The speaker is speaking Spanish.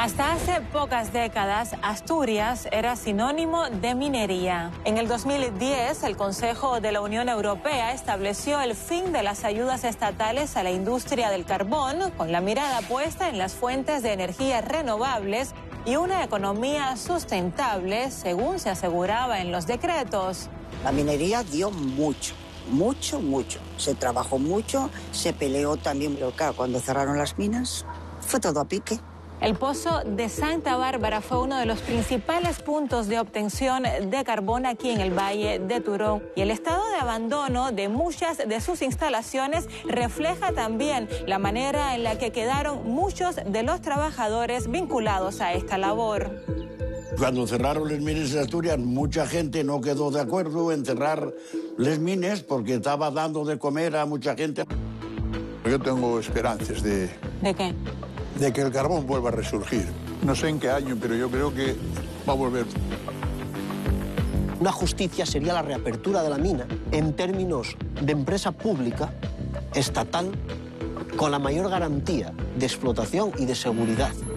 Hasta hace pocas décadas, Asturias era sinónimo de minería. En el 2010, el Consejo de la Unión Europea estableció el fin de las ayudas estatales a la industria del carbón, con la mirada puesta en las fuentes de energía renovables y una economía sustentable, según se aseguraba en los decretos. La minería dio mucho. Mucho. Se trabajó mucho, se peleó también, pero claro, cuando cerraron las minas, fue todo a pique. El pozo de Santa Bárbara fue uno de los principales puntos de obtención de carbón aquí en el Valle de Turón. Y el estado de abandono de muchas de sus instalaciones refleja también la manera en la que quedaron muchos de los trabajadores vinculados a esta labor. Cuando cerraron las minas de Asturias, mucha gente no quedó de acuerdo en cerrar las minas porque estaba dando de comer a mucha gente. Yo tengo esperanzas de... ¿De qué? De que el carbón vuelva a resurgir. No sé en qué año, pero yo creo que va a volver. Una justicia sería la reapertura de la mina en términos de empresa pública, estatal, con la mayor garantía de explotación y de seguridad.